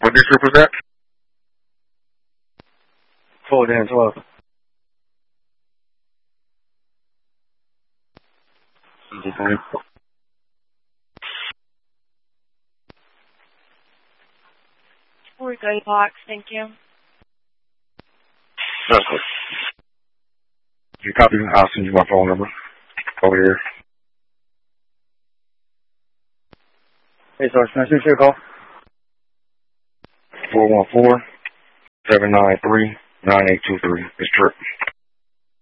What district was that? Forward down 12. We're good, box. Thank you. That's good. You copy? I'll send you my phone number over here. Hey, Sarge, can I shoot you a call? 414-793-9823. It's Trip.